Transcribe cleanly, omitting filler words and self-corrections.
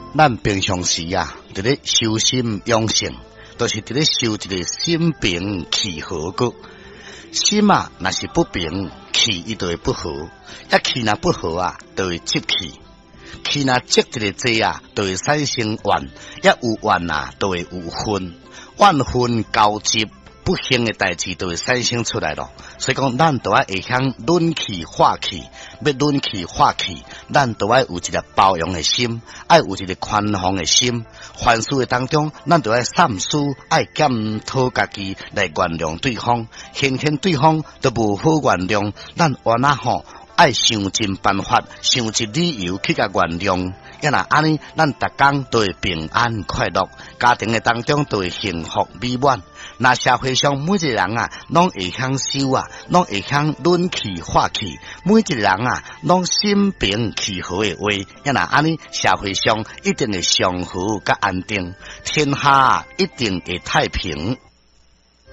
咱平常时啊，伫咧修心养性，都是伫咧修一个心平气和个。心啊，若是不平，气伊就会不和；气若不和啊，就会积气。气若积一个济啊，就会产生怨；有怨啊，就会有愤。怨愤交集，不幸的代志就会产生出来咯。所以讲，咱都要会晓润气化气，要润气化气，咱都要有一个包容的心，爱有一个宽宏的心。凡事的当中，咱都要三思，爱检讨家己来原谅对方。显对方都无好原谅，咱原来吼爱想尽办法，想尽理由去甲原谅。也若安尼，咱逐工都会平安快乐，家庭的当中都会幸福美满。那社会上每一个人啊，拢会享受啊，拢会享润气化气。每一个人啊，拢心平气和的话，也若安尼，社会上一定会祥和甲安定，天下一定会太平。